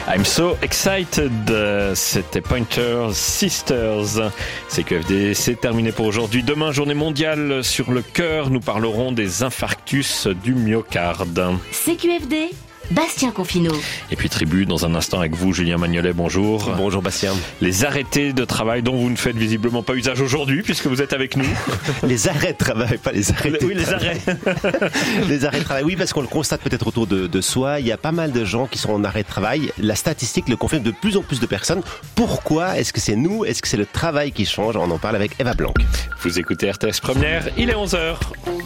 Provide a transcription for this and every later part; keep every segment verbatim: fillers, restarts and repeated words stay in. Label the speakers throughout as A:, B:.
A: I'm so excited. C'était Pointer Sisters. C Q F D, c'est terminé pour aujourd'hui. Demain, journée mondiale sur le cœur. Nous parlerons des infarctus du myocarde.
B: C Q F D, Bastien Confineau.
A: Et puis Tribu, dans un instant avec vous, Julien Magnolet, bonjour.
C: Bonjour Bastien.
A: Les arrêtés de travail dont vous ne faites visiblement pas usage aujourd'hui, puisque vous êtes avec nous.
C: Les arrêts de travail, pas les arrêts.
A: Oui, les arrêts.
C: Les arrêts de travail, oui, parce qu'on le constate peut-être autour de, de soi. Il y a pas mal de gens qui sont en arrêt de travail. La statistique le confirme, de plus en plus de personnes. Pourquoi? Est-ce que c'est nous? Est-ce que c'est le travail qui change? On en parle avec Eva Blanc.
A: Vous écoutez R T S Première, il est onze heures.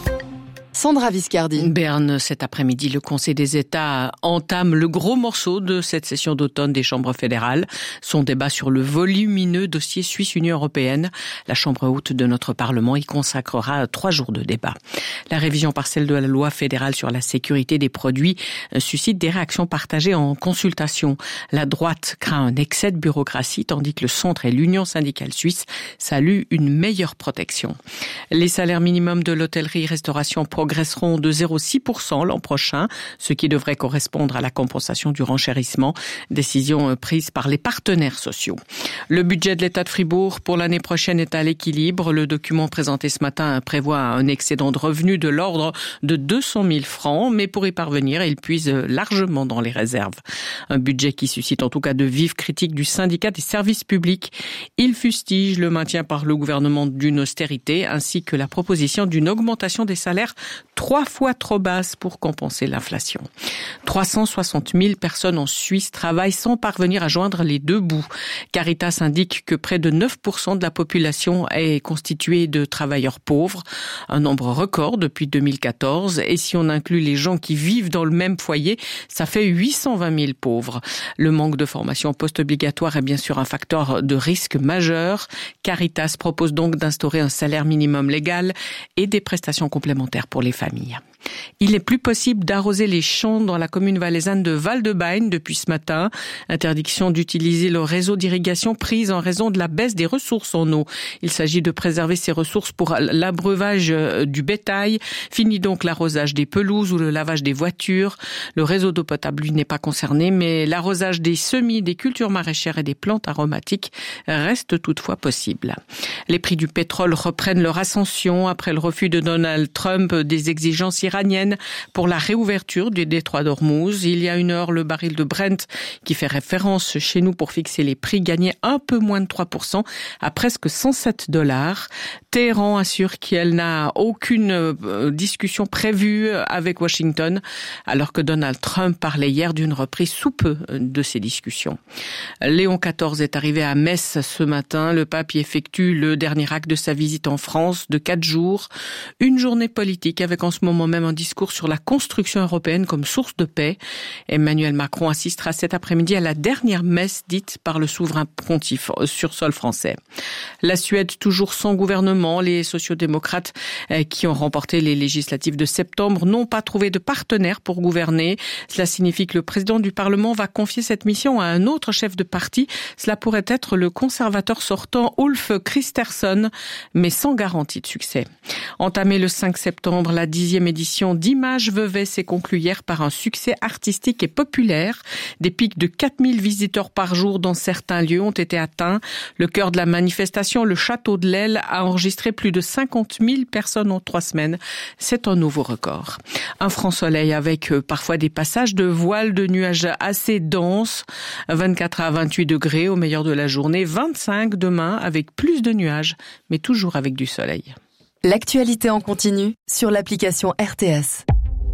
D: Sandra Viscardi.
E: Berne, cet après-midi, le Conseil des États entame le gros morceau de cette session d'automne des chambres fédérales. Son débat sur le volumineux dossier Suisse-Union européenne. La Chambre haute de notre Parlement y consacrera trois jours de débat. La révision partielle de la loi fédérale sur la sécurité des produits suscite des réactions partagées en consultation. La droite craint un excès de bureaucratie, tandis que le centre et l'Union syndicale suisse saluent une meilleure protection. Les salaires minimums de l'hôtellerie-restauration progresseront de zéro virgule six pour cent l'an prochain, ce qui devrait correspondre à la compensation du renchérissement, décision prise par les partenaires sociaux. Le budget de l'État de Fribourg pour l'année prochaine est à l'équilibre. Le document présenté ce matin prévoit un excédent de revenus de l'ordre de deux cent mille francs, mais pour y parvenir, il puise largement dans les réserves. Un budget qui suscite en tout cas de vives critiques du syndicat des services publics. Il fustige le maintien par le gouvernement d'une austérité ainsi que la proposition d'une augmentation des salaires trois fois trop basse pour compenser l'inflation. trois cent soixante mille personnes en Suisse travaillent sans parvenir à joindre les deux bouts. Caritas indique que près de neuf pour cent de la population est constituée de travailleurs pauvres, un nombre record depuis deux mille quatorze. Et si on inclut les gens qui vivent dans le même foyer, ça fait huit cent vingt mille pauvres. Le manque de formation post-obligatoire est bien sûr un facteur de risque majeur. Caritas propose donc d'instaurer un salaire minimum légal et des prestations complémentaires pour les familles. Il n'est plus possible d'arroser les champs dans la commune valaisanne de Val-de-Bagne depuis ce matin. Interdiction d'utiliser le réseau d'irrigation prise en raison de la baisse des ressources en eau. Il s'agit de préserver ces ressources pour l'abreuvage du bétail. Fini donc l'arrosage des pelouses ou le lavage des voitures. Le réseau d'eau potable, lui, n'est pas concerné, mais l'arrosage des semis, des cultures maraîchères et des plantes aromatiques reste toutefois possible. Les prix du pétrole reprennent leur ascension après le refus de Donald Trump des exigences iranienne pour la réouverture du détroit d'Ormuz. Il y a une heure, le baril de Brent, qui fait référence chez nous pour fixer les prix, gagnait un peu moins de trois pour cent à presque cent sept dollars. Téhéran assure qu'elle n'a aucune discussion prévue avec Washington, alors que Donald Trump parlait hier d'une reprise sous peu de ces discussions. Léon quatorze est arrivé à Metz ce matin. Le pape y effectue le dernier acte de sa visite en France de quatre jours. Une journée politique avec en ce moment même un discours sur la construction européenne comme source de paix. Emmanuel Macron assistera cet après-midi à la dernière messe dite par le souverain pontife sur sol français. La Suède, toujours sans gouvernement. Les sociodémocrates qui ont remporté les législatives de septembre n'ont pas trouvé de partenaire pour gouverner. Cela signifie que le président du Parlement va confier cette mission à un autre chef de parti. Cela pourrait être le conservateur sortant Ulf Kristersson, mais sans garantie de succès. Entamé le cinq septembre, la dixième édition d'Images Vevey s'est conclue hier par un succès artistique et populaire. Des pics de quatre mille visiteurs par jour dans certains lieux ont été atteints. Le cœur de la manifestation, le Château de l'Aile, a enregistré plus de cinquante mille personnes en trois semaines. C'est un nouveau record. Un franc soleil avec euh, parfois des passages de voiles de nuages assez denses. vingt-quatre à vingt-huit degrés au meilleur de la journée. vingt-cinq demain avec plus de nuages, mais toujours avec du soleil.
D: L'actualité en continu sur l'application R T S.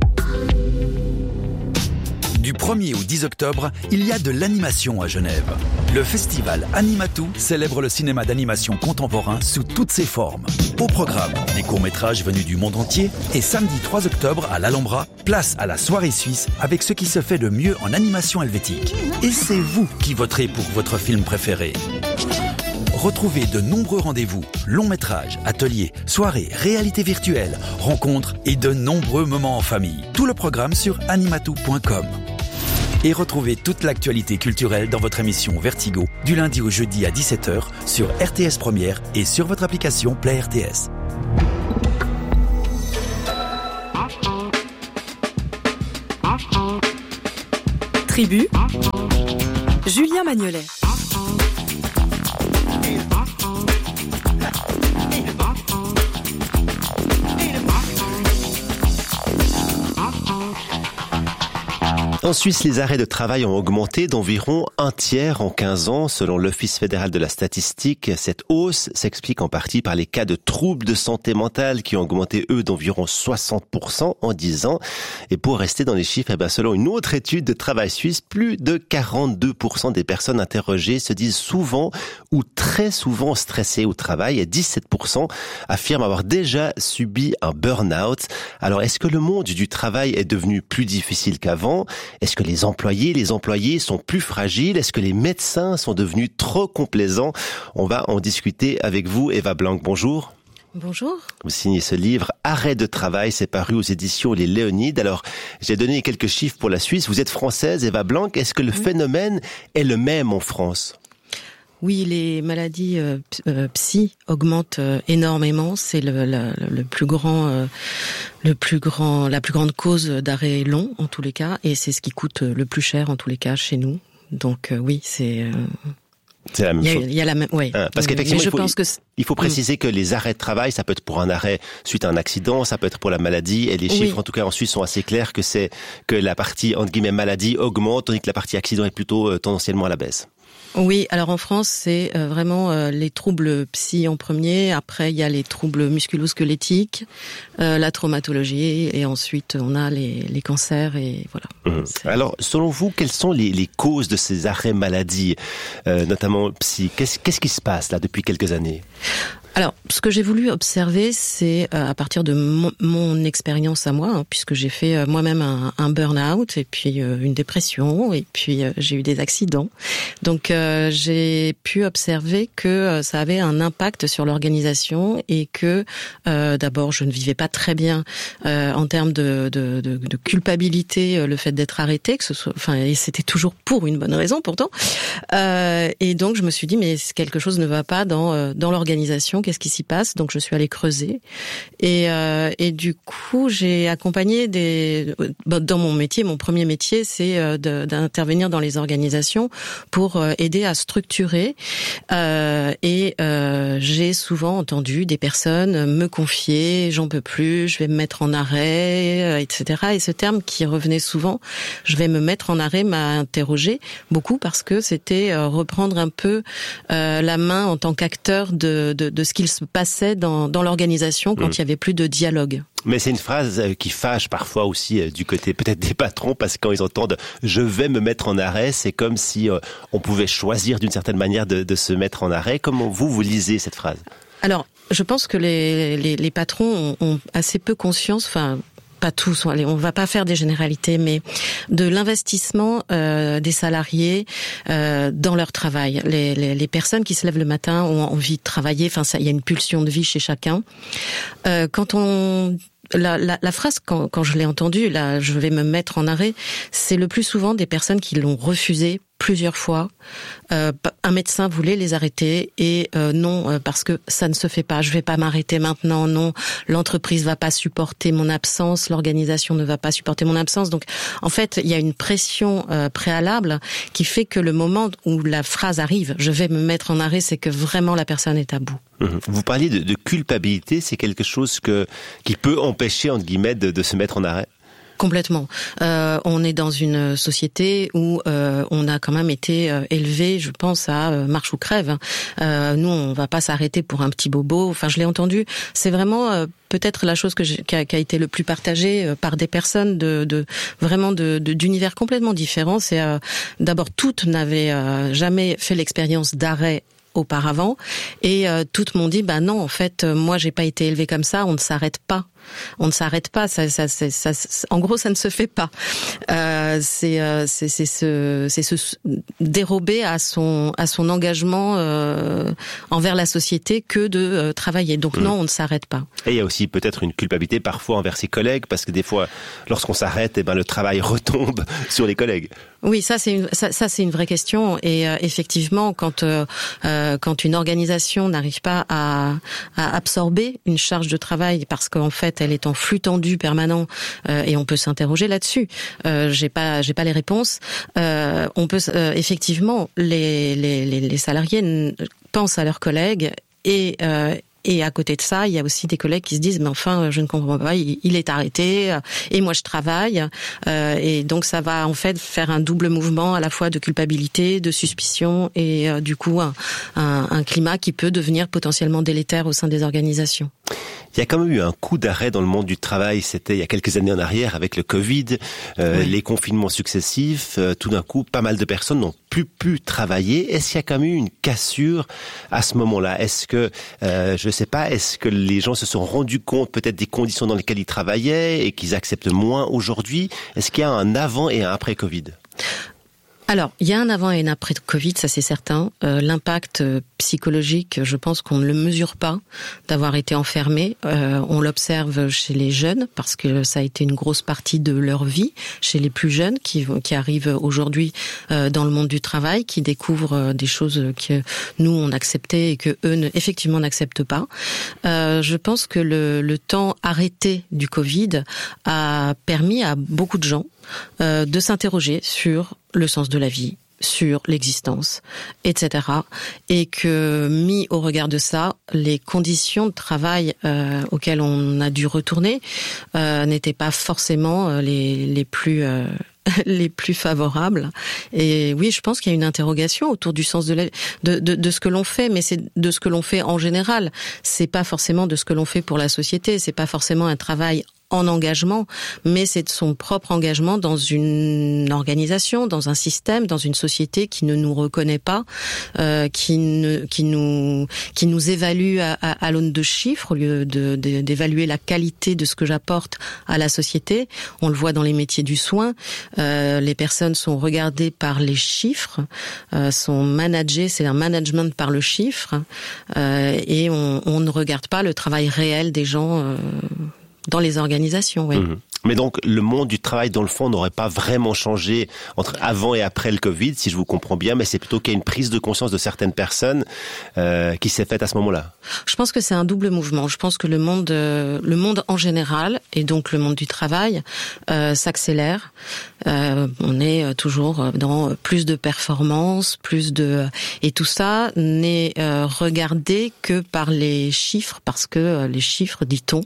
F: Du premier au dix octobre, il y a de l'animation à Genève. Le festival Animatou célèbre le cinéma d'animation contemporain sous toutes ses formes. Au programme, des courts-métrages venus du monde entier et samedi trois octobre à l'Alhambra, place à la soirée suisse avec ce qui se fait de mieux en animation helvétique. Et c'est vous qui voterez pour votre film préféré. Retrouvez de nombreux rendez-vous, longs métrages, ateliers, soirées, réalité virtuelle, rencontres et de nombreux moments en famille. Tout le programme sur animatou point com. Et retrouvez toute l'actualité culturelle dans votre émission Vertigo, du lundi au jeudi à dix-sept heures sur R T S Première et sur votre application Play R T S.
D: Tribu, Julien Magnolet.
C: En Suisse, les arrêts de travail ont augmenté d'environ un tiers en quinze ans, selon l'Office fédéral de la statistique. Cette hausse s'explique en partie par les cas de troubles de santé mentale qui ont augmenté, eux, d'environ soixante pour cent en dix ans. Et pour rester dans les chiffres, eh ben, selon une autre étude de Travail Suisse, plus de quarante-deux pour cent des personnes interrogées se disent souvent ou très souvent stressées au travail et dix-sept pour cent affirment avoir déjà subi un burn-out. Alors, est-ce que le monde du travail est devenu plus difficile qu'avant ? Est-ce que les employés, les employés sont plus fragiles? Est-ce que les médecins sont devenus trop complaisants? On va en discuter avec vous, Eva Blanc. Bonjour.
G: Bonjour.
C: Vous signez ce livre, Arrêt de travail, c'est paru aux éditions Les Léonides. Alors, j'ai donné quelques chiffres pour la Suisse. Vous êtes française, Eva Blanc. Est-ce que le oui. phénomène est le même en France?
G: Oui, les maladies euh, psy augmentent euh, énormément. C'est le, le, le plus grand, euh, le plus grand, la plus grande cause d'arrêt long en tous les cas, et c'est ce qui coûte le plus cher en tous les cas chez nous. Donc euh, oui, c'est. Euh,
C: c'est la même
G: il y a,
C: chose.
G: Il y a la même, ouais.
C: Hein, parce qu'effectivement,
G: je
C: il faut,
G: pense que
C: il faut préciser mmh. que les arrêts de travail, ça peut être pour un arrêt suite à un accident, ça peut être pour la maladie, et les chiffres, oui. en tout cas en Suisse, sont assez clairs que c'est que la partie entre guillemets maladie augmente, tandis que la partie accident est plutôt euh, tendanciellement à la baisse.
G: Oui, alors en France, c'est euh, vraiment euh, les troubles psy en premier. Après, il y a les troubles musculo-squelettiques, euh, la traumatologie, et ensuite on a les, les cancers et voilà.
C: Mmh. Alors, selon vous, quelles sont les, les causes de ces arrêts maladie, euh, notamment psy? Qu'est-ce, qu'est-ce qui se passe là depuis quelques années?
G: Alors, ce que j'ai voulu observer, c'est euh, à partir de mon, mon expérience à moi, hein, puisque j'ai fait euh, moi-même un, un burn-out et puis euh, une dépression et puis euh, j'ai eu des accidents. Donc, euh, j'ai pu observer que euh, ça avait un impact sur l'organisation et que euh, d'abord, je ne vivais pas très bien euh, en termes de, de, de, de culpabilité, euh, le fait d'être arrêté, que ce soit, enfin, et c'était toujours pour une bonne raison pourtant. Euh, et donc, je me suis dit, mais quelque chose ne va pas dans euh, dans l'organisation. Qu'est-ce qui s'y passe? Donc je suis allée creuser et euh, et du coup j'ai accompagné des dans mon métier, mon premier métier, c'est de, d'intervenir dans les organisations pour aider à structurer euh, et euh, j'ai souvent entendu des personnes me confier j'en peux plus, je vais me mettre en arrêt, et cetera. Et ce terme qui revenait souvent, je vais me mettre en arrêt, m'a interrogé beaucoup parce que c'était reprendre un peu euh, la main en tant qu'acteur de de, de ce qu'il se passait dans, dans l'organisation quand mmh. il y avait plus de dialogue.
C: Mais c'est une phrase qui fâche parfois aussi du côté peut-être des patrons, parce que quand ils entendent « je vais me mettre en arrêt », c'est comme si euh, on pouvait choisir d'une certaine manière de, de se mettre en arrêt. Comment vous, vous lisez cette phrase? Alors,
G: je pense que les, les, les patrons ont, ont assez peu conscience, enfin... pas tous, allez, on va pas faire des généralités, mais de l'investissement euh, des salariés euh, dans leur travail. Les, les, les personnes qui se lèvent le matin ont envie de travailler. Enfin, ça, il y a une pulsion de vie chez chacun. Euh, quand on La, la, la phrase, quand, quand je l'ai entendue, là, je vais me mettre en arrêt, c'est le plus souvent des personnes qui l'ont refusé plusieurs fois. Euh, un médecin voulait les arrêter et euh, non, euh, parce que ça ne se fait pas. Je vais pas m'arrêter maintenant, non. L'entreprise va pas supporter mon absence, l'organisation ne va pas supporter mon absence. Donc, en fait, il y a une pression euh, préalable qui fait que le moment où la phrase arrive, je vais me mettre en arrêt, c'est que vraiment la personne est à bout.
C: Vous parliez de, de culpabilité, c'est quelque chose que qui peut empêcher entre guillemets de, de se mettre en arrêt?
G: Complètement. Euh, on est dans une société où euh, on a quand même été euh, élevé, je pense, à euh, marche ou crève. Euh, nous, on va pas s'arrêter pour un petit bobo. Enfin, je l'ai entendu. C'est vraiment euh, peut-être la chose que j'ai, qui, a, qui a été le plus partagée euh, par des personnes de, de vraiment de, de d'univers complètement différents. C'est euh, d'abord toutes n'avaient euh, jamais fait l'expérience d'arrêt auparavant et euh, toutes m'ont dit bah non en fait euh, moi j'ai pas été élevée comme ça, on ne s'arrête pas. On ne s'arrête pas, ça, ça, ça, ça, ça, en gros, ça ne se fait pas. Euh, c'est, euh, c'est, c'est se, c'est se dérober à son, à son engagement euh, envers la société que de euh, travailler. Donc mmh. non, on ne s'arrête pas.
C: Et il y a aussi peut-être une culpabilité parfois envers ses collègues, parce que des fois, lorsqu'on s'arrête, eh ben le travail retombe sur les collègues.
G: Oui, ça c'est une, ça, ça c'est une vraie question. Et euh, effectivement, quand euh, quand une organisation n'arrive pas à, à absorber une charge de travail, parce qu'en fait fait, elle est en flux tendu permanent, euh, et on peut s'interroger là-dessus. Euh, j'ai pas, j'ai pas les réponses. Euh, on peut euh, effectivement, les, les, les salariés pensent à leurs collègues et euh, Et à côté de ça, il y a aussi des collègues qui se disent, mais enfin, je ne comprends pas, il est arrêté, et moi je travaille. Euh, et donc ça va en fait faire un double mouvement à la fois de culpabilité, de suspicion, et euh, du coup un, un, un climat qui peut devenir potentiellement délétère au sein des organisations.
C: Il y a quand même eu un coup d'arrêt dans le monde du travail, c'était il y a quelques années en arrière avec le Covid, euh, oui. les confinements successifs, euh, tout d'un coup, pas mal de personnes n'ont plus pu travailler. Est-ce qu'il y a quand même eu une cassure à ce moment-là? Est-ce que, euh, je sais pas, est-ce que les gens se sont rendus compte peut-être des conditions dans lesquelles ils travaillaient et qu'ils acceptent moins aujourd'hui? Est-ce qu'il y a un avant et un après Covid?
G: Alors, il y a un avant et un après Covid, ça c'est certain. Euh, l'impact psychologique, je pense qu'on ne le mesure pas d'avoir été enfermé. Euh, on l'observe chez les jeunes parce que ça a été une grosse partie de leur vie, chez les plus jeunes qui, qui arrivent aujourd'hui euh, dans le monde du travail, qui découvrent des choses que nous on acceptait et que eux ne, effectivement n'acceptent pas. Euh, je pense que le, le temps arrêté du Covid a permis à beaucoup de gens euh, de s'interroger sur le sens de la vie, sur l'existence, et cetera. Et que, mis au regard de ça, les conditions de travail euh, auxquelles on a dû retourner euh, n'étaient pas forcément les, les plus... Euh, les plus favorables. Et oui, je pense qu'il y a une interrogation autour du sens de, la, de, de, de ce que l'on fait, mais c'est de ce que l'on fait en général. C'est pas forcément de ce que l'on fait pour la société, c'est pas forcément un travail en engagement, mais c'est de son propre engagement dans une organisation, dans un système, dans une société qui ne nous reconnaît pas, euh, qui ne, qui nous, qui nous évalue à, à, à l'aune de chiffres au lieu de, de, d'évaluer la qualité de ce que j'apporte à la société. On le voit dans les métiers du soin. Euh, les personnes sont regardées par les chiffres, euh, sont managées, c'est un management par le chiffre, euh, et on, on ne regarde pas le travail réel des gens. Euh, Dans les organisations, oui. Mmh.
C: Mais donc, le monde du travail, dans le fond, n'aurait pas vraiment changé entre avant et après le Covid, si je vous comprends bien, mais c'est plutôt qu'il y a une prise de conscience de certaines personnes euh, qui s'est faite à ce moment-là.
G: Je pense que c'est un double mouvement. Je pense que le monde, euh, le monde en général, et donc le monde du travail, euh, s'accélère. Euh, on est toujours dans plus de performances, plus de... Et tout ça n'est euh, regardé que par les chiffres, parce que les chiffres, dit-on,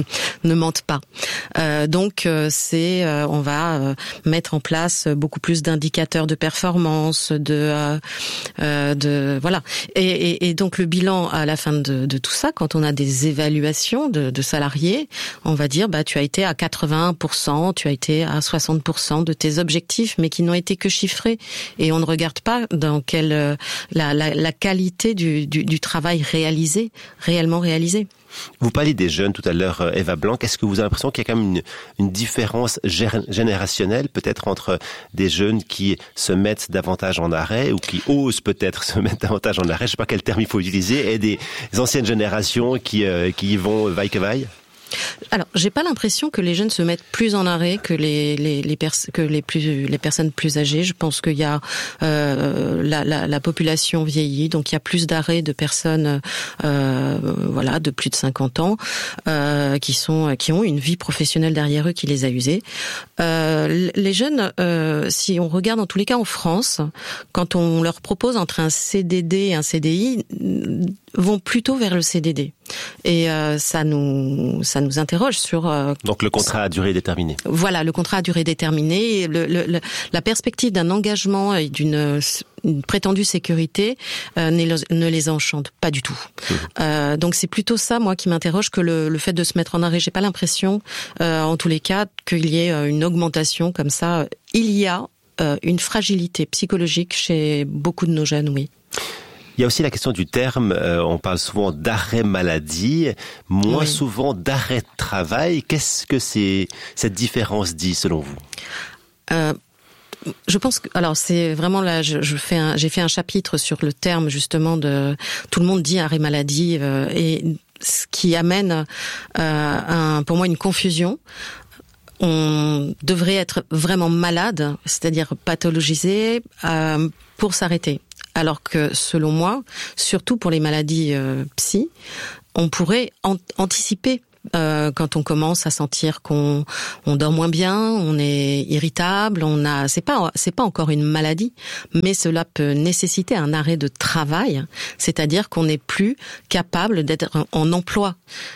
G: ne mentent pas. Euh, donc, Donc c'est, euh, on va euh, mettre en place beaucoup plus d'indicateurs de performance, de, euh, euh, de voilà. Et, et, et donc le bilan à la fin de, de tout ça, quand on a des évaluations de, de salariés, on va dire bah tu as été à quatre-vingt-un pour cent, tu as été à soixante pour cent de tes objectifs, mais qui n'ont été que chiffrés. Et on ne regarde pas dans quelle euh, la, la, la qualité du, du, du travail réalisé, réellement réalisé.
C: Vous parliez des jeunes tout à l'heure, Eva Blanc. Est-ce que vous avez l'impression qu'il y a quand même une, une différence générationnelle, peut-être entre des jeunes qui se mettent davantage en arrêt ou qui osent peut-être se mettre davantage en arrêt, je ne sais pas quel terme il faut utiliser, et des anciennes générations qui, euh, qui y vont vaille que vaille?
G: Alors, j'ai pas l'impression que les jeunes se mettent plus en arrêt que les les les pers- que les plus les personnes plus âgées. Je pense qu'il y a euh, la, la la population vieillit, donc il y a plus d'arrêts de personnes euh, voilà de plus de cinquante ans euh, qui sont qui ont une vie professionnelle derrière eux qui les a usés. Euh, les jeunes, euh, si on regarde en tous les cas en France, quand on leur propose entre un C D D et un C D I, vont plutôt vers le C D D. Et euh, ça nous ça nous interroge sur euh,
C: donc le contrat à durée déterminée.
G: Voilà, le contrat à durée déterminée, le, le, le, la perspective d'un engagement et d'une une prétendue sécurité euh, ne les enchante pas du tout. Mmh. Euh, donc c'est plutôt ça, moi, qui m'interroge que le, le fait de se mettre en arrêt. J'ai pas l'impression, euh, en tous les cas, qu'il y ait une augmentation comme ça. Il y a euh, une fragilité psychologique chez beaucoup de nos jeunes, oui.
C: Il y a aussi la question du terme, euh, on parle souvent d'arrêt maladie, moins oui. souvent d'arrêt de travail. Qu'est-ce que c'est, cette différence dit selon vous?
G: euh, Je pense que, alors c'est vraiment là, je, je fais un, j'ai fait un chapitre sur le terme justement de, tout le monde dit arrêt maladie euh, et ce qui amène euh, un, pour moi une confusion. On devrait être vraiment malade, c'est-à-dire pathologisé euh, pour s'arrêter. Alors que, selon moi, surtout pour les maladies euh, psy, on pourrait an- anticiper euh, quand on commence à sentir qu'on on dort moins bien, on est irritable, on a c'est pas c'est pas encore une maladie, mais cela peut nécessiter un arrêt de travail, c'est-à-dire qu'on n'est plus capable d'être en emploi.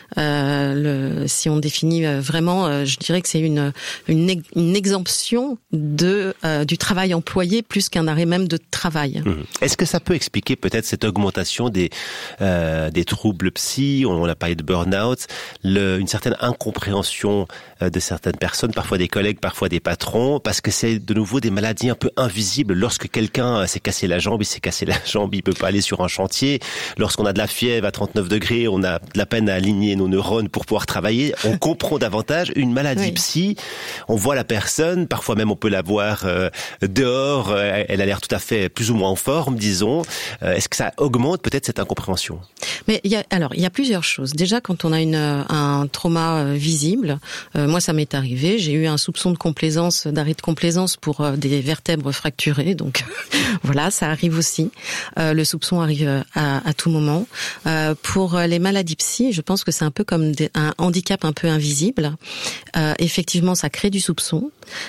G: Euh, le, si on définit vraiment, euh, je dirais que c'est une une, une exemption de euh, du travail employé plus qu'un arrêt même de travail.
C: Mmh. Est-ce que ça peut expliquer peut-être cette augmentation des euh, des troubles psy, on a parlé de burn-out, le, une certaine incompréhension euh, de certaines personnes, parfois des collègues, parfois des patrons, parce que c'est de nouveau des maladies un peu invisibles. Lorsque quelqu'un euh, s'est cassé la jambe, il s'est cassé la jambe, il peut pas aller sur un chantier. Lorsqu'on a de la fièvre à trente-neuf degrés, on a de la peine à aligner nos neurones pour pouvoir travailler. On comprend davantage une maladie oui. psy. On voit la personne, parfois même on peut la voir euh, dehors, euh, elle a l'air tout à fait plus ou moins en forme, disons. Euh, est-ce que ça augmente peut-être cette incompréhension?
G: Mais il y a, alors il y a plusieurs choses. Déjà, quand on a une un trauma visible, euh, moi ça m'est arrivé, j'ai eu un soupçon de complaisance, d'arrêt de complaisance pour euh, des vertèbres fracturées, donc voilà, ça arrive aussi. Euh, le soupçon arrive à, à tout moment. Euh, pour les maladies psy, je pense que c'est un peu comme des, un handicap un peu invisible. Euh, effectivement, ça crée du soupçon.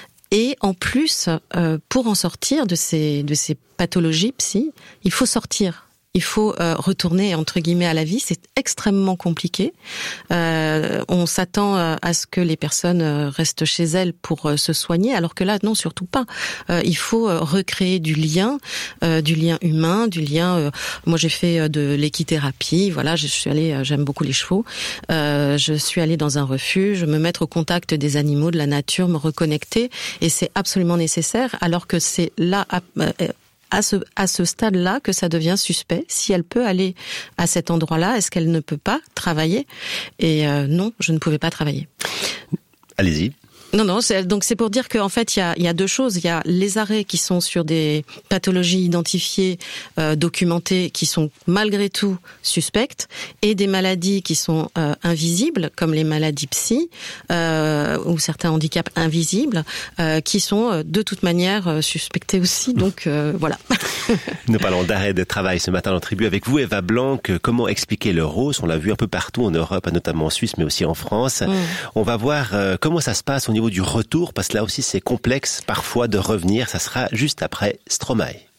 G: Et en plus, euh, pour en sortir de ces de ces pathologies psy, il faut sortir. Il faut euh, retourner entre guillemets à la vie. C'est extrêmement compliqué. Euh, on s'attend euh, à ce que les personnes euh, restent chez elles pour euh, se soigner, alors que là, non, surtout pas. Euh, il faut euh, recréer du lien, euh, du lien humain, du lien. Euh, moi, j'ai fait euh, de l'équithérapie. Voilà, je suis allée. Euh, j'aime beaucoup les chevaux. Euh, je suis allée dans un refuge, me mettre au contact des animaux, de la nature, me reconnecter, et c'est absolument nécessaire. Alors que c'est là. Euh, à ce à ce stade-là que ça devient suspect. Si elle peut aller à cet endroit-là, est-ce qu'elle ne peut pas travailler? Et euh, non, je ne pouvais pas travailler.
C: Allez-y.
G: Non, non, c'est, donc c'est pour dire qu'en fait, il y a, il y a deux choses. Il y a les arrêts qui sont sur des pathologies identifiées, euh, documentées, qui sont malgré tout suspectes, et des maladies qui sont euh, invisibles, comme les maladies psy, euh, ou certains handicaps invisibles, euh, qui sont euh, de toute manière euh, suspectés aussi. Donc euh, voilà.
C: Nous parlons d'arrêt de travail ce matin dans Tribu avec vous, Eva Blanc. Comment expliquer le rose? On l'a vu un peu partout en Europe, notamment en Suisse, mais aussi en France. Mmh. On va voir euh, comment ça se passe au niveau du retour, parce que là aussi c'est complexe parfois de revenir. Ça sera juste après Stromae.